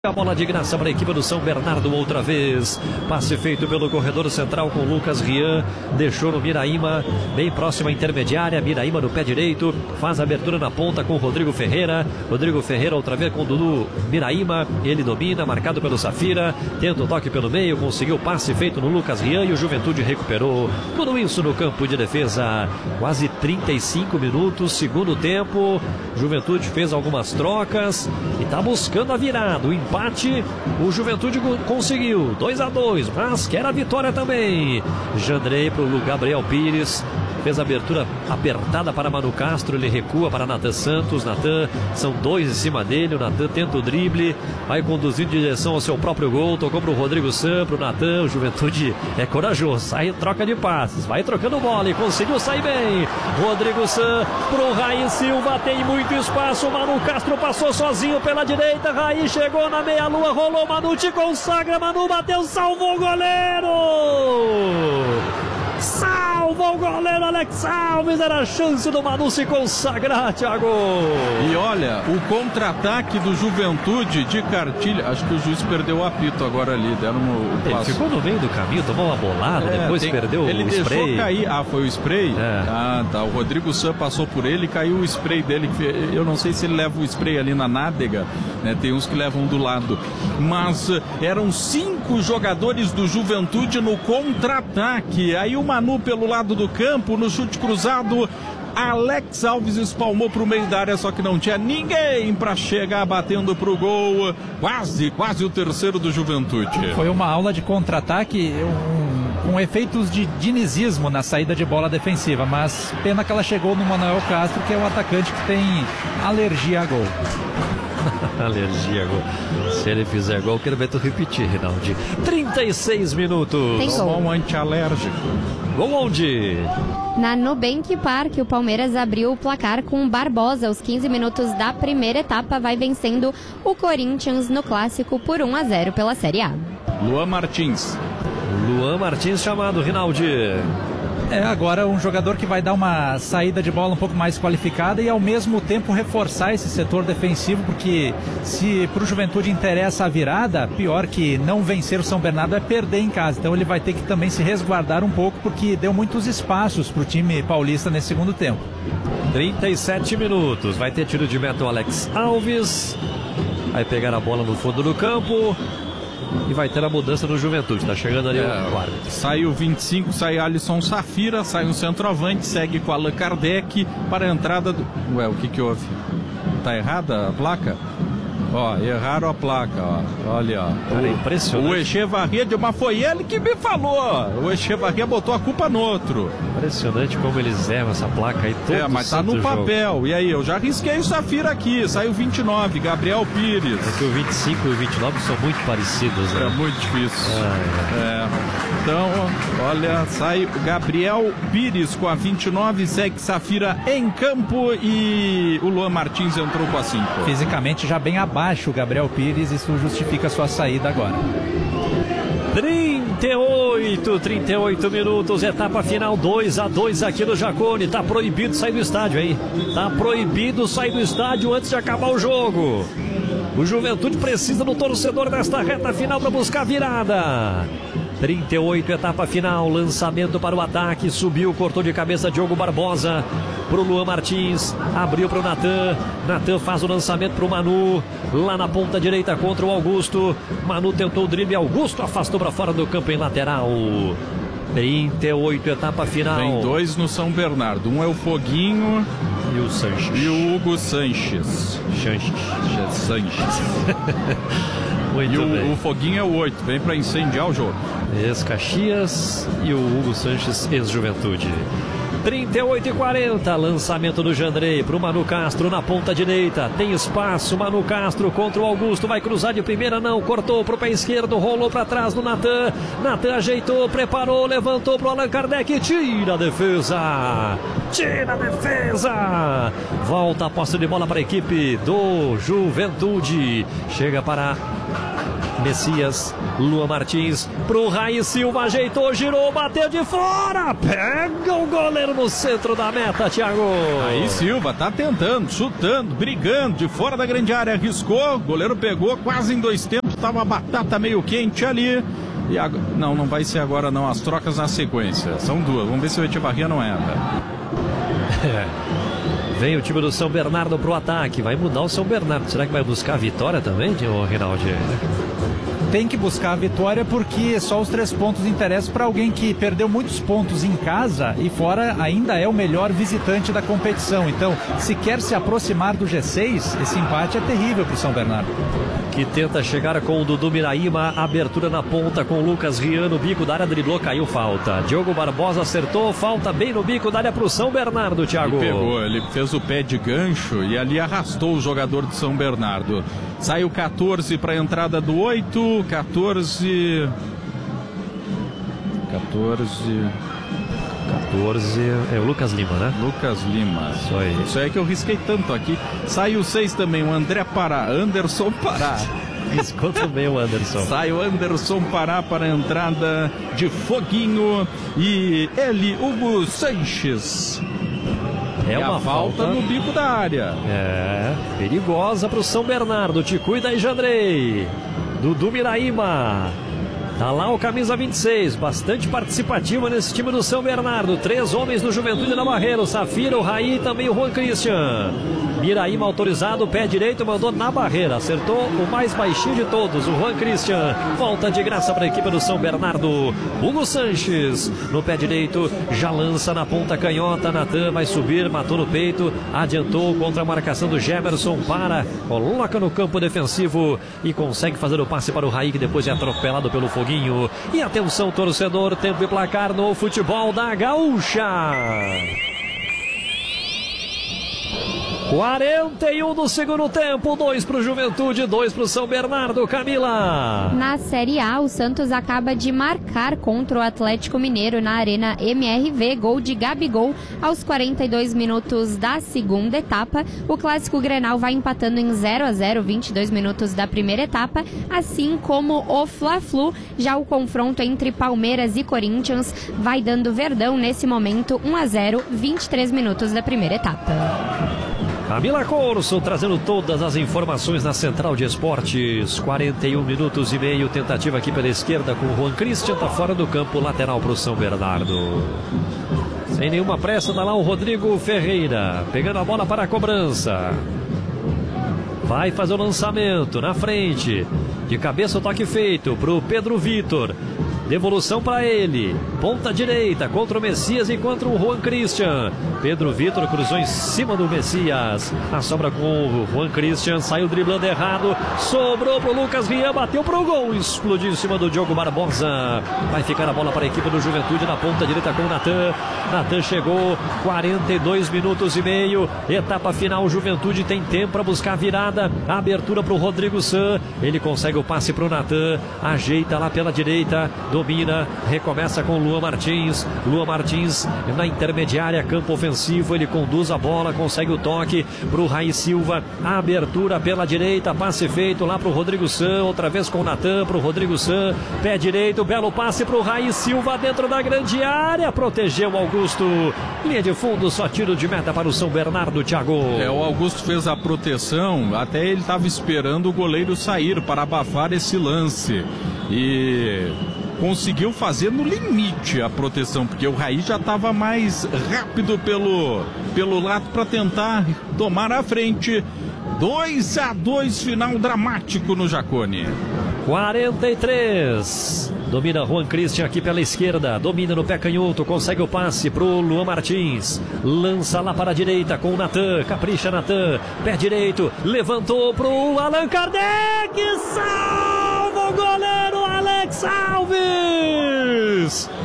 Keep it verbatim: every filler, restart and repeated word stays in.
A bola de graça para a equipe do São Bernardo outra vez. Passe feito pelo corredor central com Lucas Rian. Deixou no Miraíma, bem próximo à intermediária. Miraíma no pé direito. Faz a abertura na ponta com Rodrigo Ferreira. Rodrigo Ferreira outra vez com Dudu Miraíma. Ele domina, marcado pelo Safira. Tenta o toque pelo meio. Conseguiu o passe feito no Lucas Rian e o Juventude recuperou. Tudo isso no campo de defesa. Quase trinta e cinco minutos, segundo tempo. Juventude fez algumas trocas e está buscando a virada. O empate, o Juventude conseguiu, dois a dois, mas quer a vitória também. Jandrei para o Gabriel Pires, fez a abertura apertada para Manu Castro, ele recua para Natan Santos. Natan, são dois em cima dele, o Natan tenta o drible, vai conduzindo em direção ao seu próprio gol, tocou para o Rodrigo San, para o Natan. O Juventude é corajoso, sai, troca de passes, vai trocando bola e conseguiu sair bem. Rodrigo San para o Raí Silva, tem muito espaço, Manu Castro passou sozinho pela direita, Raí chegou na meia-lua, rolou, Manu te consagra, Manu bateu, salvou o goleiro! Salva o goleiro Alex Alves, era a chance do Manu se consagrar, Thiago. E olha, o contra-ataque do Juventude de cartilha, acho que o juiz perdeu o apito agora ali, deram o Ele passo. ficou no meio do caminho, tomou uma bolada, é, depois tem, perdeu ele o deixou spray. Cair. Ah, foi o spray? É. Ah, tá, o Rodrigo San passou por ele e caiu o spray dele. Eu não sei se ele leva o spray ali na nádega, né? Tem uns que levam do lado. Mas uh, eram cinco jogadores do Juventude no contra-ataque. Aí o Manu pelo lado do campo, no chute cruzado, Alex Alves espalmou para o meio da área, só que não tinha ninguém para chegar batendo para o gol. Quase, quase o terceiro do Juventude. Foi uma aula de contra-ataque um, com efeitos de dinizismo na saída de bola defensiva, mas pena que ela chegou no Manuel Castro, que é um atacante que tem alergia a gol. Alergia a gol. Se ele fizer gol, quero ver tu repetir, Rinaldi. trinta e seis minutos. Tem Tomou gol. um antialérgico. Gol onde? Na Nubank Park, o Palmeiras abriu o placar com Barbosa. Aos quinze minutos da primeira etapa, vai vencendo o Corinthians no Clássico por um a zero pela Série A. Luan Martins. Luan Martins chamado, Rinaldi. É agora um jogador que vai dar uma saída de bola um pouco mais qualificada e ao mesmo tempo reforçar esse setor defensivo, porque se para o Juventude interessa a virada, pior que não vencer o São Bernardo é perder em casa. Então ele vai ter que também se resguardar um pouco, porque deu muitos espaços para o time paulista nesse segundo tempo. trinta e sete minutos, vai ter tiro de meta o Alex Alves, vai pegar a bola no fundo do campo e vai ter a mudança no Juventude. Tá chegando ali É, o árbitro. Sai o vinte e cinco, sai Alisson Safira, sai um centroavante, segue com Allan Kardec para a entrada do... Ué, o que que houve? Tá errada a placa? Ó, erraram a placa, ó. Olha, ó. Cara, O, impressionante. o Echevarria, mas foi ele que me falou. O Echevarria botou a culpa no outro. Impressionante como eles erram essa placa aí todo É, mas tá santo no jogo. papel. E aí, eu já risquei o Safira aqui. Saiu vinte e nove, Gabriel Pires. É que o vinte e cinco e o vinte e nove são muito parecidos, né? É muito difícil. Ah, É. Então, olha, sai o Gabriel Pires com a vinte e nove, segue Safira em campo e o Luan Martins entrou com a cinco. Fisicamente já bem abaixo o Gabriel Pires, isso justifica a sua saída agora. trinta e oito, trinta e oito minutos, etapa final, dois a dois aqui no Jacone. Tá proibido sair do estádio, hein? Tá proibido sair do estádio antes de acabar o jogo. O Juventude precisa do torcedor nesta reta final para buscar a virada. trinta e oito, etapa final, lançamento para o ataque, subiu, cortou de cabeça Diogo Barbosa pro Luan Martins, abriu pro Natan, Natan faz o lançamento pro Manu, lá na ponta direita contra o Augusto, Manu tentou o drible, Augusto afastou para fora do campo em lateral. trinta e oito, etapa final. Tem dois no São Bernardo, um é o Foguinho E o Sanches. e o Hugo Sanches. Sanches. Sanches. Muito E bem. o, o Foguinho é o oito, vem para incendiar o jogo. Ex-Caxias e o Hugo Sanches, ex-Juventude. trinta e oito e quarenta, lançamento do Jandrei para o Manu Castro na ponta direita, tem espaço, Manu Castro contra o Augusto, vai cruzar de primeira, não, cortou para o pé esquerdo, rolou para trás do Natan, Natan ajeitou, preparou, levantou para o Allan Kardec, tira a defesa, tira a defesa, volta a posse de bola para a equipe do Juventude, chega para Messias, Luan Martins pro Raí Silva, ajeitou, girou, bateu de fora, pega o goleiro no centro da meta, Thiago. Raí Silva tá tentando, chutando, brigando, de fora da grande área, arriscou, o goleiro pegou quase em dois tempos, tava a batata meio quente ali. E agora, não, não vai ser agora não, as trocas na sequência, são duas, vamos ver se o Echevarria não entra. É. Vem o time do São Bernardo pro ataque, vai mudar o São Bernardo, será que vai buscar a vitória também, Reinaldo? Tem que buscar a vitória porque só os três pontos interessam para alguém que perdeu muitos pontos em casa e fora ainda é o melhor visitante da competição. Então, se quer se aproximar do G seis, esse empate é terrível para o São Bernardo. Que tenta chegar com o Dudu Miraíma, abertura na ponta com o Lucas Rian, no bico da área, driblou, caiu, falta. Diogo Barbosa acertou, falta bem no bico da área para o São Bernardo, Thiago. Ele pegou, ele fez o pé de gancho e ali arrastou o jogador de São Bernardo. Saiu quatorze para a entrada do oito, quatorze... quatorze... quatorze, é o Lucas Lima, né? Lucas Lima. Isso aí. Isso aí que eu risquei tanto aqui. Saiu seis também, o André Pará, Anderson Pará. Riscou também o Anderson. Sai o Anderson Pará para a entrada de Foguinho e ele, Hugo Sanches. É uma falta, falta no bico da área. É, perigosa para o São Bernardo. Te cuida aí, Jandrei. Dudu Miraíma. Tá lá o camisa vinte e seis, bastante participativa nesse time do São Bernardo. Três homens do Juventude na barreira, o Safira, o Raí e também o Juan Christian. Miraíma autorizado, pé direito, mandou na barreira, acertou o mais baixinho de todos, o Juan Christian. Volta de graça para a equipe do São Bernardo. Hugo Sanches no pé direito, já lança na ponta canhota. Natan vai subir, matou no peito, adiantou contra a marcação do Gemerson, para, coloca no campo defensivo e consegue fazer o passe para o Raí, que depois é atropelado pelo Foguinho. E atenção, torcedor, tempo e placar no futebol da Gaúcha. quarenta e um do segundo tempo, dois para o Juventude, dois para o São Bernardo, Camila. Na Série A, o Santos acaba de marcar contra o Atlético Mineiro na Arena M R V, gol de Gabigol aos quarenta e dois minutos da segunda etapa. O Clássico Grenal vai empatando em zero a zero, vinte e dois minutos da primeira etapa, assim como o Fla-Flu. Já o confronto entre Palmeiras e Corinthians vai dando Verdão nesse momento, um a zero, vinte e três minutos da primeira etapa. Camila Corso trazendo todas as informações na Central de Esportes. quarenta e um minutos e meio, tentativa aqui pela esquerda com o Juan Christian, tá fora do campo, lateral para o São Bernardo. Sem nenhuma pressa, tá lá o Rodrigo Ferreira, pegando a bola para a cobrança. Vai fazer o lançamento na frente, de cabeça o toque feito para o Pedro Vitor. Devolução para ele, ponta direita contra o Messias e contra o Juan Christian. Pedro Vitor cruzou em cima do Messias, a sobra com o Juan Christian, saiu driblando errado, sobrou pro Lucas Rian, bateu pro gol, explodiu em cima do Diogo Barbosa. Vai ficar a bola para a equipe do Juventude na ponta direita com o Natan. Natan chegou, quarenta e dois minutos e meio, etapa final, Juventude tem tempo para buscar a virada, a abertura pro Rodrigo San, ele consegue o passe pro Natan, ajeita lá pela direita, domina, recomeça com Luan Martins. Luan Martins na intermediária, campo ofensivo, ele conduz a bola, consegue o toque pro Raí Silva, a abertura pela direita, passe feito lá pro Rodrigo San, outra vez com o Natan pro Rodrigo San, pé direito, belo passe pro Raí Silva dentro da grande área, protegeu o Augusto, linha de fundo, só tiro de meta para o São Bernardo, Thiago. É, o Augusto fez a proteção, até ele estava esperando o goleiro sair para abafar esse lance e conseguiu fazer no limite a proteção, porque o Raí já estava mais rápido pelo, pelo lado para tentar tomar a frente. dois a dois, final dramático no Jacone. quarenta e três. Domina Juan Christian aqui pela esquerda, domina no pé canhoto, consegue o passe pro Luan Martins, lança lá para a direita com o Natan, capricha Natan, pé direito, levantou pro Allan Kardec, salva o goleiro Alex Alves!